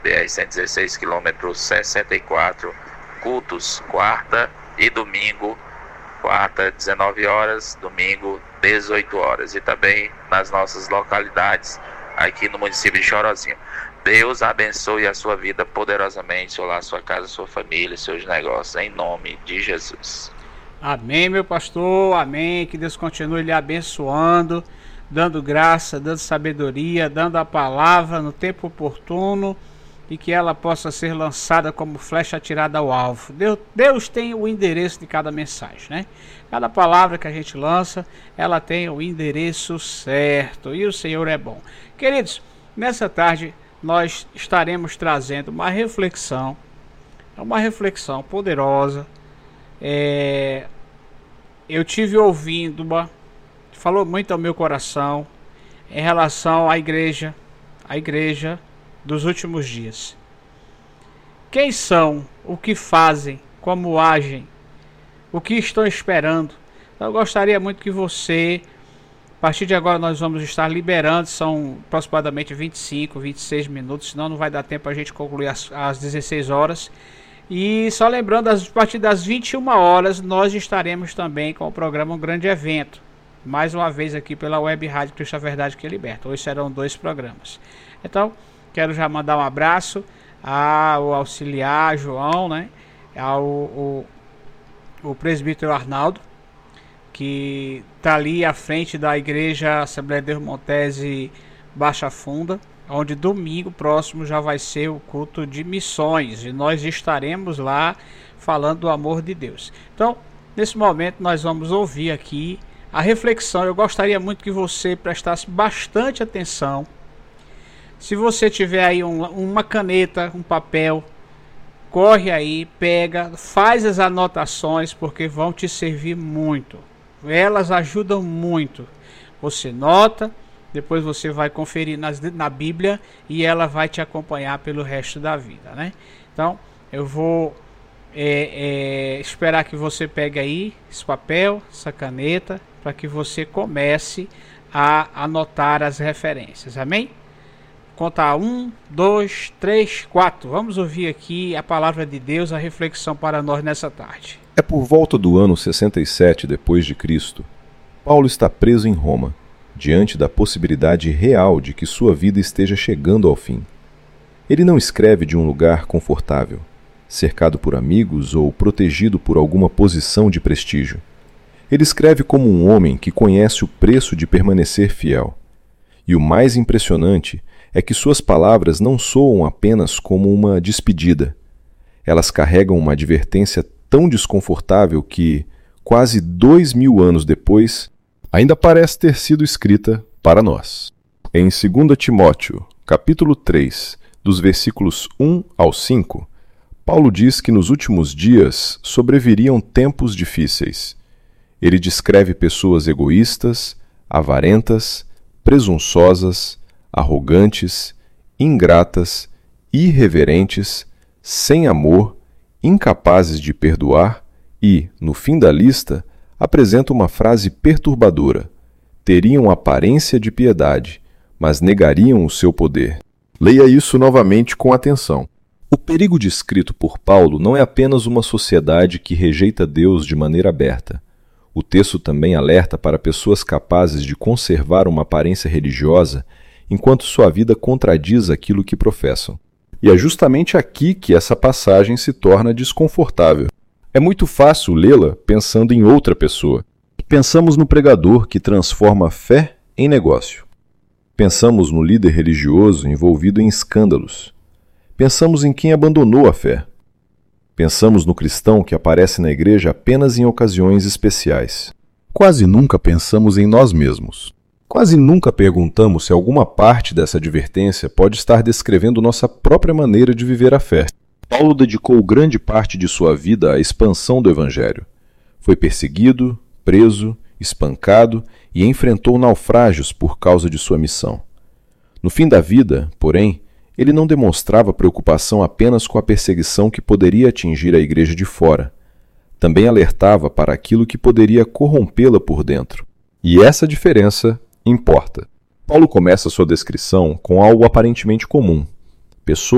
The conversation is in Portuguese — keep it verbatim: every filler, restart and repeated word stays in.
B R cento e dezesseis, quilômetro sessenta e quatro, cultos quarta e domingo, quarta dezenove horas, domingo dezoito horas, e também nas nossas localidades aqui no município de Chorozinho. Deus abençoe a sua vida poderosamente, seu lar, sua casa, sua família, seus negócios, em nome de Jesus. Amém, meu pastor, amém. Que Deus continue lhe abençoando, dando graça, dando sabedoria, dando a palavra no tempo oportuno, e que ela possa ser lançada como flecha atirada ao alvo. Deus, Deus tem o endereço de cada mensagem, né? Cada palavra que a gente lança, ela tem o endereço certo, e o Senhor é bom. Queridos, nessa tarde nós estaremos trazendo uma reflexão, uma reflexão poderosa. É, eu tive ouvindo uma, falou muito ao meu coração em relação à igreja, à igreja dos últimos dias. Quem são, o que fazem, como agem, o que estão esperando. Eu gostaria muito que você, a partir de agora nós vamos estar liberando, são aproximadamente vinte e cinco, vinte e seis minutos, senão não vai dar tempo a gente concluir às, às dezesseis horas. E só lembrando, a partir das vinte e uma horas nós estaremos também com o programa Um Grande Evento, mais uma vez aqui pela Web Rádio Cristo a Verdade que Liberta. Hoje serão dois programas. Então, quero já mandar um abraço ao auxiliar João, né? Ao o, o presbítero Arnaldo, que está ali à frente da igreja Assembleia de Deus Montese Baixa Funda, onde domingo próximo já vai ser o culto de missões, e nós estaremos lá falando do amor de Deus. Então, nesse momento nós vamos ouvir aqui a reflexão. Eu gostaria muito que você prestasse bastante atenção. Se você tiver aí um, uma caneta, um papel, corre aí, pega, faz as anotações, porque vão te servir muito. Elas ajudam muito. Você nota, depois você vai conferir nas, na Bíblia, e ela vai te acompanhar pelo resto da vida, né? Então, eu vou é, é, esperar que você pegue aí esse papel, essa caneta, para que você comece a anotar as referências. Amém? Conta um, dois, três, quatro. Vamos ouvir aqui a palavra de Deus, a reflexão para nós nessa tarde. É por volta do ano sessenta e sete depois de Cristo. Paulo está preso em Roma, diante da possibilidade real de que sua vida esteja chegando ao fim. Ele não escreve de um lugar confortável, cercado por amigos ou protegido por alguma posição de prestígio. Ele escreve como um homem que conhece o preço de permanecer fiel. E o mais impressionante é que suas palavras não soam apenas como uma despedida. Elas carregam uma advertência tão desconfortável que, quase dois mil anos depois, ainda parece ter sido escrita para nós. Em dois Timóteo, capítulo três, dos versículos um ao cinco, Paulo diz que nos últimos dias sobreviriam tempos difíceis. Ele descreve pessoas egoístas, avarentas, presunçosas, arrogantes, ingratas, irreverentes, sem amor, incapazes de perdoar e, no fim da lista, apresenta uma frase perturbadora: teriam aparência de piedade, mas negariam o seu poder. Leia isso novamente com atenção. O perigo descrito por Paulo não é apenas uma sociedade que rejeita Deus de maneira aberta. O texto também alerta para pessoas capazes de conservar uma aparência religiosa enquanto sua vida contradiz aquilo que professam. E é justamente aqui que essa passagem se torna desconfortável. É muito fácil lê-la pensando em outra pessoa. Pensamos no pregador que transforma fé em negócio. Pensamos no líder religioso envolvido em escândalos. Pensamos em quem abandonou a fé. Pensamos no cristão que aparece na igreja apenas em ocasiões especiais. Quase nunca pensamos em nós mesmos. Quase nunca perguntamos se alguma parte dessa advertência pode estar descrevendo nossa própria maneira de viver a fé. Paulo dedicou grande parte de sua vida à expansão do Evangelho. Foi perseguido, preso, espancado e enfrentou naufrágios por causa de sua missão. No fim da vida, porém, ele não demonstrava preocupação apenas com a perseguição que poderia atingir a igreja de fora. Também alertava para aquilo que poderia corrompê-la por dentro. E essa diferença importa. Paulo começa sua descrição com algo aparentemente comum. Pessoas